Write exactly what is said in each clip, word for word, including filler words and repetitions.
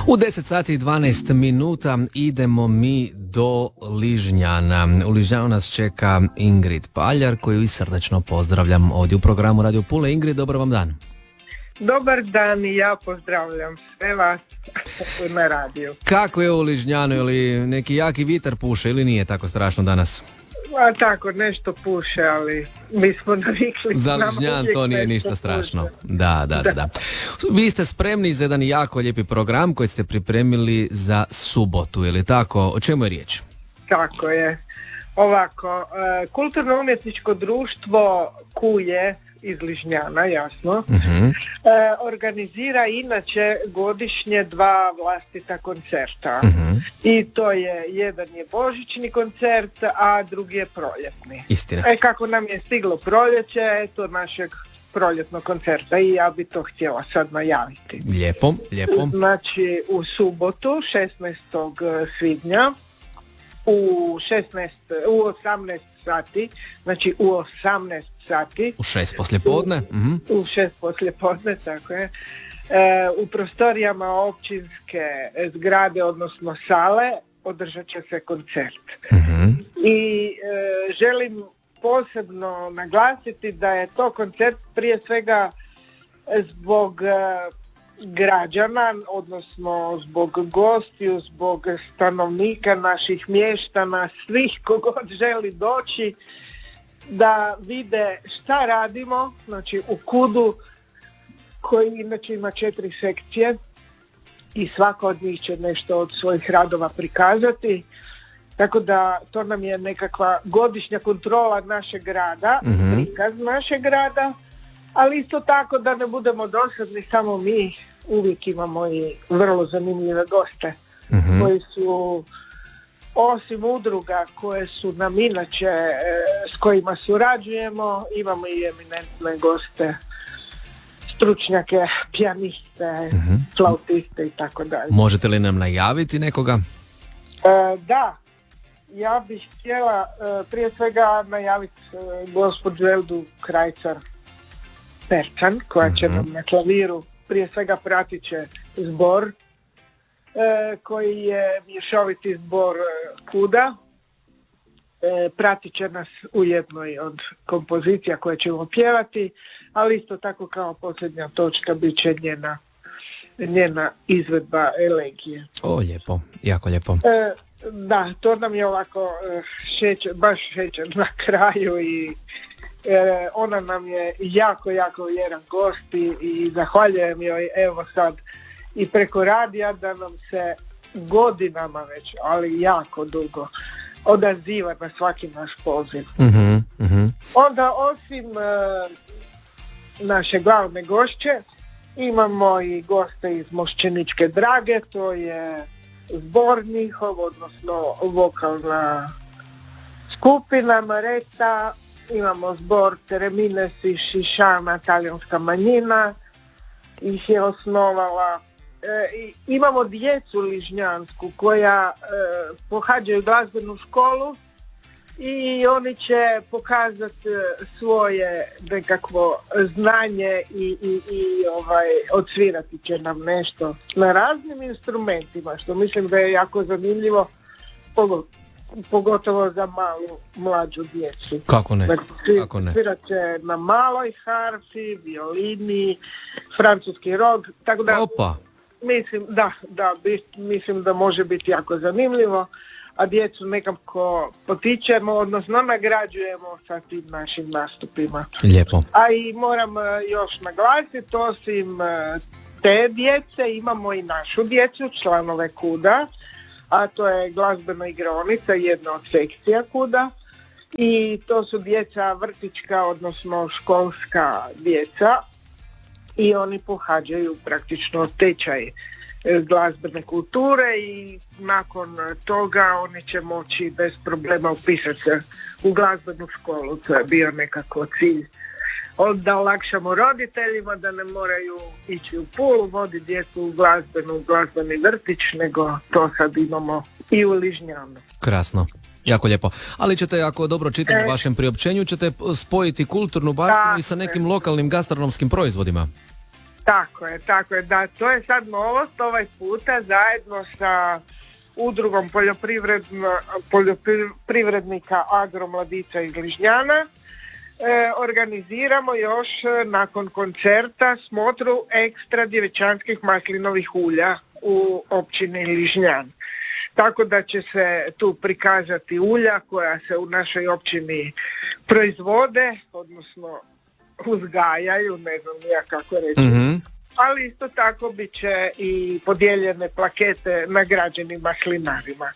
U deset sati i dvanaest minuta idemo mi do Ližnjana. U Ližnjanu nas čeka Ingrid Paljar, koju i srdačno pozdravljam ovdje u programu Radio Pula. Ingrid, dobar vam dan. Dobar dan i ja pozdravljam sve vas na radiju. Kako je u Ližnjanu, ili neki jaki vitar puše ili nije tako strašno danas? A tako, nešto puše, ali mi smo navikli. Za Ližnjan to nije ništa strašno. Da, da, da, da. Vi ste spremni za jedan jako lijepi program koji ste pripremili za subotu, je li tako? O čemu je riječ? Tako je. Ovako, kulturno-umjetničko društvo Kuje iz Ližnjana, jasno, uh-huh. organizira inače godišnje dva vlastita koncerta. Uh-huh. I to je, jedan je božićni koncert, a drugi je proljetni. Istina. E, kako nam je stiglo proljeće, eto našeg proljetnog koncerta i ja bi to htjela sad najaviti. Lijepo, lijepo. Znači, u subotu, šesnaestog svibnja, u šesnaest, u osamnaest sati, znači u osamnaest sati. U šest poslijepodne. Uh-huh. U šest poslijepodne, tako je. E, u prostorijama općinske zgrade, odnosno sale, održat će se koncert. Uh-huh. I e, želim posebno naglasiti da je to koncert prije svega zbog e, građana, odnosno zbog gostiju, zbog stanovnika, naših mještana, svih kogod želi doći da vide šta radimo, znači u Kudu koji inače ima četiri sekcije i svaka od njih će nešto od svojih radova prikazati, tako da to nam je nekakva godišnja kontrola našeg grada, mm-hmm. prikaz našeg grada, ali isto tako da ne budemo dosadni samo mi, uvijek imamo i vrlo zanimljive goste, mm-hmm. koji su osim udruga koje su nam inače e, s kojima surađujemo, imamo i eminentne goste, stručnjake, pijaniste, mm-hmm. flautiste i tako dalje. Možete li nam najaviti nekoga? E, da, ja bih htjela e, prije svega najaviti e, gospođu Eldu Krajcar Perčan, koja će mm-hmm. nam na klaviru prije svega pratit će zbor e, koji je mješoviti zbor e, Kuda. E, pratit će nas u jednoj od kompozicija koje ćemo pjevati, ali isto tako kao posljednja točka bit će njena, njena izvedba elegije. O, lijepo, jako lijepo. E, da, to nam je ovako e, šećer, baš šećer na kraju i E, ona nam je jako, jako vjeran gost i, i zahvaljujem joj evo sad i preko radija da nam se godinama već, ali jako dugo odaziva na svaki naš poziv. Uh-huh, uh-huh. Onda osim e, naše glavne gošće imamo i goste iz Mošćeničke Drage, to je zbor njihov, odnosno vokalna skupina Mareta. Imamo zbor Teremines i Šišana, talijanska manjina, ih je osnovala. E, i, imamo djecu ližnjansku koja e, pohađaju glazbenu školu i oni će pokazati svoje nekakvo znanje i, i, i ovaj, odsvirati će nam nešto na raznim instrumentima, što mislim da je jako zanimljivo, pogotovo. Pogotovo za malu, mlađu djecu. Kako ne? Dakle, Kako ne? Svirat će na maloj harfi, violini, francuski rog, tako da Opa. mislim da, da bi, mislim da može biti jako zanimljivo, a djecu nekako potičemo, odnosno nagrađujemo sa tim našim nastupima. Lijepo. A i moram još naglasiti, osim te djece imamo i našu djecu, članove Kuda, a to je glazbena igraonica, jedna od sekcija Kuda, i to su djeca vrtićka, odnosno školska djeca, i oni pohađaju praktično tečaj glazbene kulture i nakon toga oni će moći bez problema upisati se u glazbenu školu. To je bio nekako cilj, da olakšamo roditeljima da ne moraju ići u Pulu, vodi djecu u glazbenu, glazbeni vrtić, nego to sad imamo i u Ližnjanu. Krasno. Jako lijepo. Ali ćete, ako dobro čitam u vašem priopćenju, ćete spojiti kulturnu baštinu i sa nekim lokalnim gastronomskim proizvodima. Tako je, tako je, da, to je sad novost ovaj puta zajedno sa udrugom poljoprivrednika Agromladica iz Ližnjana. E, organiziramo još nakon koncerta smotru ekstra djevičanskih maslinovih ulja u općini Ližnjan. Tako da će se tu prikazati ulja koja se u našoj općini proizvode, odnosno uzgajaju, ne znam ja kako reći. Mm-hmm. Ali isto tako bit će i podijeljene plakete nagrađenim maslinarima.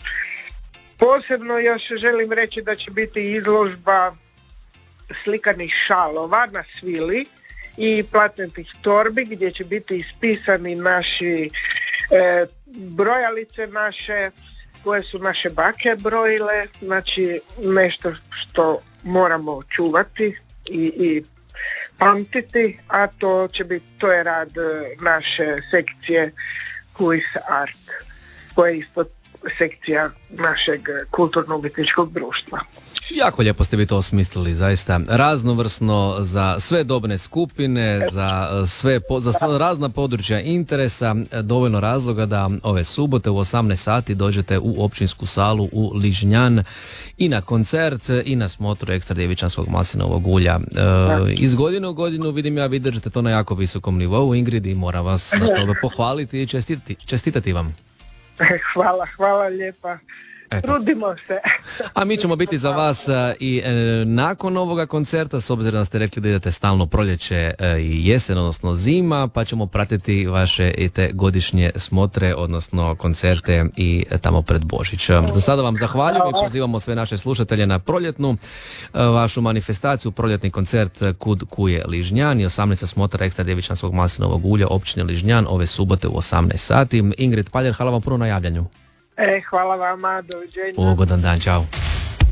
Posebno još želim reći da će biti izložba slikanih šalova na svili i platnetih torbi gdje će biti ispisani naši e, brojalice naše, koje su naše bake brojile, znači nešto što moramo čuvati i, i pamtiti, a to će biti, to je rad naše sekcije Kuis Art, koja je isto sekcija našeg kulturno-umjetničkog društva. Jako lijepo ste vi to osmislili, zaista raznovrsno za sve dobne skupine, za sve za sva razna područja interesa, dovoljno razloga da ove subote u osamnaest sati dođete u općinsku salu u Ližnjan i na koncert i na smotru ekstra djevičanskog maslinovog ulja. E, iz godine u godinu vidim ja vi držite to na jako visokom nivou, Ingrid, i moram vas na tome pohvaliti i čestitati, čestitati vam. Hvala, hvala lijepa. Eto. Trudimo se. A mi ćemo biti za vas i e, nakon ovoga koncerta, s obzirom da ste rekli da idete stalno proljeće e, i jesen, odnosno zima, pa ćemo pratiti vaše i te godišnje smotre, odnosno koncerte i e, tamo pred Božić. Za sada vam zahvaljujem i pozivamo sve naše slušatelje na proljetnu e, vašu manifestaciju, proljetni koncert Kud kuje Ližnjan i osamnaesta smotra ekstra djevičanskog maslinovog ulja općine Ližnjan ove subote u osamnaest sati. Ingrid Paljer, hvala vam puno na javljanju. E, hvala vama, doviđenja. Ugodan dan, čao.